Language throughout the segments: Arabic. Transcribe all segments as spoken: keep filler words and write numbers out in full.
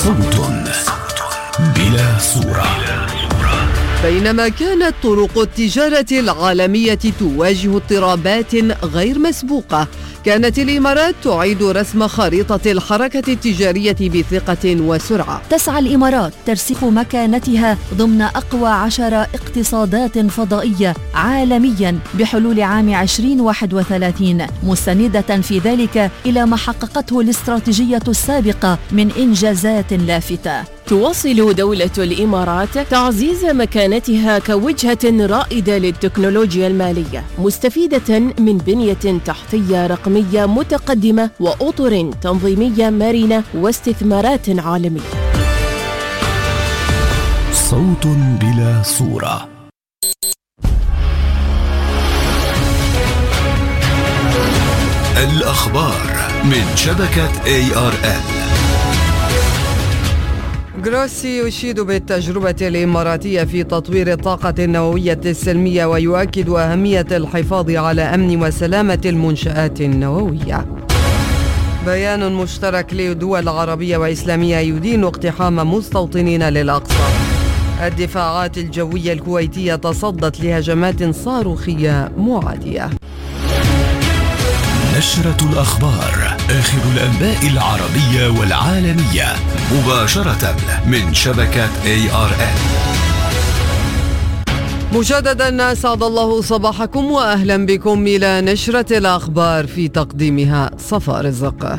صوت بلا صورة. بينما كانت طرق التجارة العالمية تواجه اضطرابات غير مسبوقة، كانت الإمارات تعيد رسم خريطة الحركة التجارية بثقة وسرعة. تسعى الإمارات ترسيخ مكانتها ضمن أقوى عشر اقتصادات فضائية عالميا بحلول عام عشرين واحد وثلاثين، مستندة في ذلك إلى ما حققته الاستراتيجية السابقة من إنجازات لافتة. تواصل دولة الإمارات تعزيز مكانتها كوجهة رائدة للتكنولوجيا المالية، مستفيدة من بنية تحتية رقمية متقدمة وأطر تنظيمية مرنة واستثمارات عالمية. صوت بلا صورة. الأخبار من شبكة إيه آر إل. غروسي يشيد بالتجربة الإماراتية في تطوير الطاقة النووية السلمية ويؤكد أهمية الحفاظ على أمن وسلامة المنشآت النووية. بيان مشترك لدول عربية وإسلامية يدين اقتحام مستوطنين للأقصى. الدفاعات الجوية الكويتية تصدت لهجمات صاروخية معادية. نشرة الأخبار، آخر الأنباء العربية والعالمية مباشرة من شبكة إيه آر إل. مجددا أسعد الله صباحكم وأهلا بكم إلى نشرة الأخبار، في تقديمها صفاء رزق.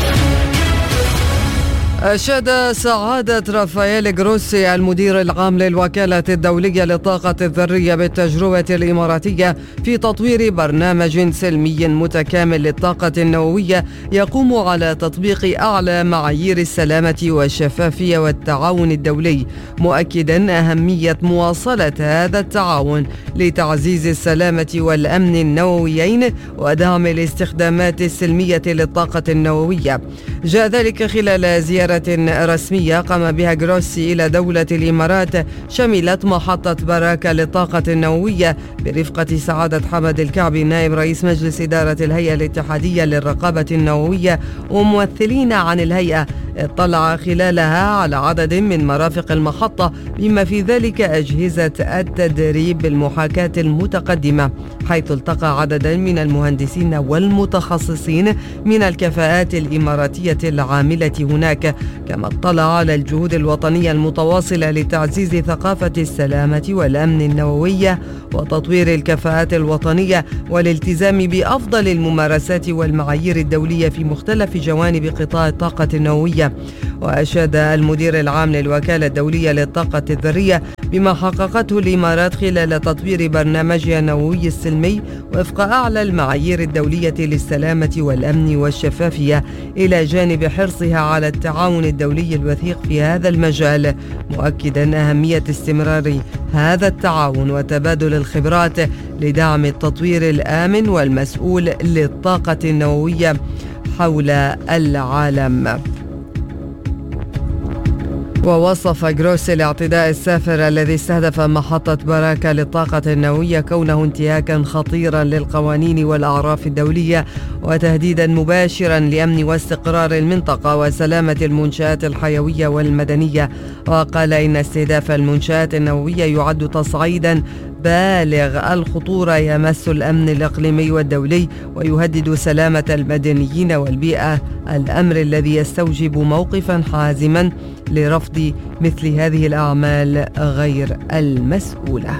أشاد سعادة رافائيل غروسي المدير العام للوكالة الدولية للطاقة الذرية بالتجربة الإماراتية في تطوير برنامج سلمي متكامل للطاقة النووية يقوم على تطبيق أعلى معايير السلامة والشفافية والتعاون الدولي، مؤكدا أهمية مواصلة هذا التعاون لتعزيز السلامة والأمن النوويين ودعم الاستخدامات السلمية للطاقة النووية. جاء ذلك خلال زيارة رسمية قام بها غروسي إلى دولة الإمارات شملت محطة باراكا للطاقة النووية برفقة سعادة حمد الكعبي نائب رئيس مجلس إدارة الهيئة الاتحادية للرقابة النووية وممثلين عن الهيئة. اطلع خلالها على عدد من مرافق المحطة بما في ذلك أجهزة التدريب بالمحاكاة المتقدمة، حيث التقى عدد من المهندسين والمتخصصين من الكفاءات الإماراتية العاملة هناك. كما اطلع على الجهود الوطنية المتواصلة لتعزيز ثقافة السلامة والأمن النووية وتطوير الكفاءات الوطنية والالتزام بأفضل الممارسات والمعايير الدولية في مختلف جوانب قطاع الطاقة النووية. وأشاد المدير العام للوكالة الدولية للطاقة الذرية بما حققته الإمارات خلال تطوير برنامجها النووي السلمي وفق أعلى المعايير الدولية للسلامة والأمن والشفافية، إلى جانب حرصها على التعاون الدولي الوثيق في هذا المجال، مؤكدا أهمية استمرار هذا التعاون وتبادل الخبرات لدعم التطوير الآمن والمسؤول للطاقة النووية حول العالم. ووصف غروسي الاعتداء السافر الذي استهدف محطة باراكا للطاقة النووية كونه انتهاكا خطيرا للقوانين والأعراف الدولية وتهديدا مباشرا لأمن واستقرار المنطقة وسلامة المنشآت الحيوية والمدنية. وقال إن استهداف المنشآت النووية يعد تصعيدا بالغ الخطورة يمس الأمن الإقليمي والدولي ويهدد سلامة المدنيين والبيئة، الأمر الذي يستوجب موقفا حازما لرفض مثل هذه الأعمال غير المسؤولة.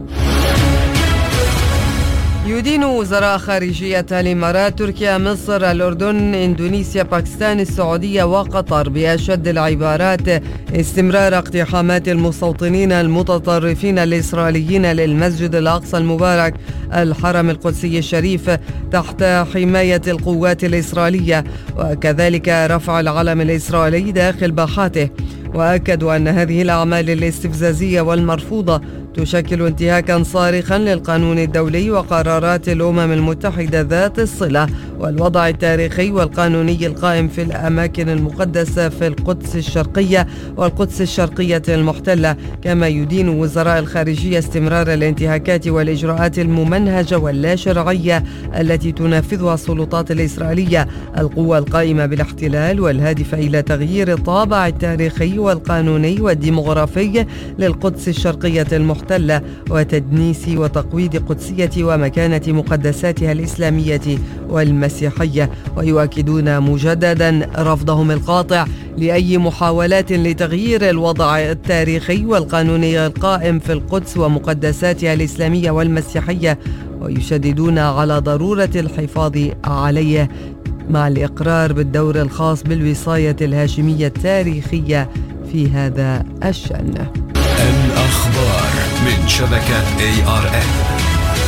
يدين وزراء خارجية الإمارات تركيا مصر الأردن إندونيسيا باكستان السعودية وقطر بأشد العبارات استمرار اقتحامات المستوطنين المتطرفين الإسرائيليين للمسجد الأقصى المبارك الحرم القدسي الشريف تحت حماية القوات الإسرائيلية، وكذلك رفع العلم الإسرائيلي داخل باحاته. وأكدوا أن هذه الأعمال الاستفزازية والمرفوضة تشكل انتهاكا صارخا للقانون الدولي وقرارات الأمم المتحدة ذات الصلة والوضع التاريخي والقانوني القائم في الأماكن المقدسة في القدس الشرقية والقدس الشرقية المحتلة. كما يدين وزراء الخارجية استمرار الانتهاكات والإجراءات الممنهجة واللا شرعية التي تنفذها السلطات الإسرائيلية القوى القائمة بالاحتلال والهادفة إلى تغيير الطابع التاريخي والقانوني والديمغرافي للقدس الشرقية المحتلة وتدنيس وتقويض قدسية ومكانة مقدساتها الإسلامية والمسيحية. ويؤكدون مجددا رفضهم القاطع لأي محاولات لتغيير الوضع التاريخي والقانوني القائم في القدس ومقدساتها الإسلامية والمسيحية، ويشددون على ضرورة الحفاظ عليه مع الإقرار بالدور الخاص بالوصاية الهاشمية التاريخية في هذا الشأن. الأخبار من شبكة إيه آر إن.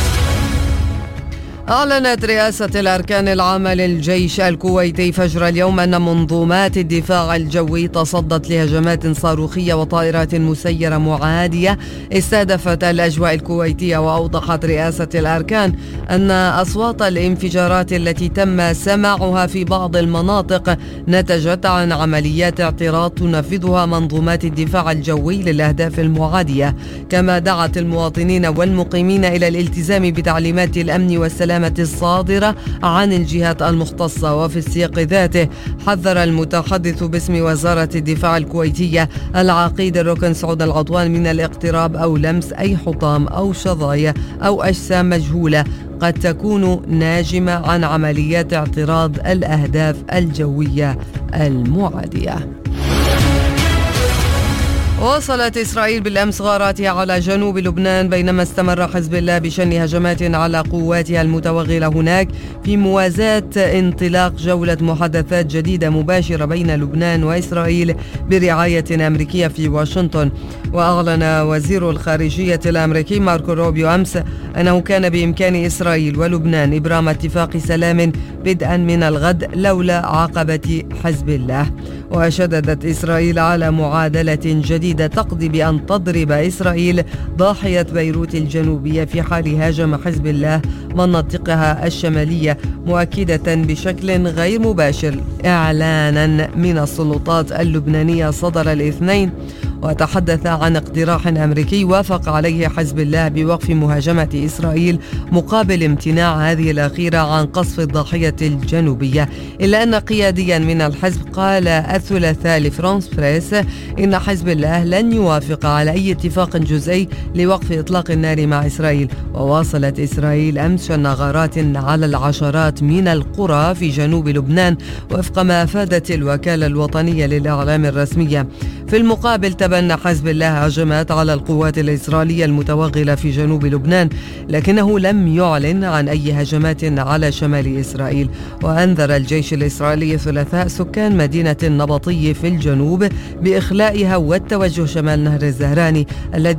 أعلنت رئاسة الأركان العامة للجيش الكويتي فجر اليوم أن منظومات الدفاع الجوي تصدت لهجمات صاروخية وطائرات مسيرة معادية استهدفت الأجواء الكويتية. وأوضحت رئاسة الأركان أن أصوات الانفجارات التي تم سماعها في بعض المناطق نتجت عن عمليات اعتراض تنفذها منظومات الدفاع الجوي للأهداف المعادية. كما دعت المواطنين والمقيمين إلى الالتزام بتعليمات الأمن والسلامة الصادرة عن الجهات المختصة. وفي السياق ذاته حذر المتحدث باسم وزارة الدفاع الكويتية العقيد الركن سعود العضوان من الاقتراب أو لمس أي حطام أو شظايا أو أجسام مجهولة قد تكون ناجمة عن عمليات اعتراض الأهداف الجوية المعادية. واصلت إسرائيل بالأمس غاراتها على جنوب لبنان بينما استمر حزب الله بشن هجمات على قواتها المتوغلة هناك في موازاة انطلاق جولة محادثات جديدة مباشرة بين لبنان وإسرائيل برعاية أمريكية في واشنطن. وأعلن وزير الخارجية الأمريكي ماركو روبيو أمس أنه كان بإمكان إسرائيل ولبنان إبرام اتفاق سلام بدءا من الغد لولا عقبة حزب الله. وشددت إسرائيل على معادلة جديدة تقضي بأن تضرب إسرائيل ضاحية بيروت الجنوبية في حال هاجم حزب الله مناطقها الشمالية، مؤكدة بشكل غير مباشر إعلانا من السلطات اللبنانية صدر الاثنين وتحدث عن اقتراح أمريكي وافق عليه حزب الله بوقف مهاجمة إسرائيل مقابل امتناع هذه الأخيرة عن قصف الضاحية الجنوبية. إلا أن قياديا من الحزب قال الثلاثاء لفرانس بريس إن حزب الله لن يوافق على أي اتفاق جزئي لوقف إطلاق النار مع إسرائيل. وواصلت إسرائيل أمس شن غارات على العشرات من القرى في جنوب لبنان وفق ما أفادت الوكالة الوطنية للإعلام الرسمية. في المقابل تبنى حزب الله هجمات على القوات الإسرائيلية المتوغلة في جنوب لبنان، لكنه لم يعلن عن أي هجمات على شمال إسرائيل. وأنذر الجيش الإسرائيلي الثلاثاء سكان مدينة النبطي في الجنوب بإخلائها والتوجه شمال نهر الزهراني الذي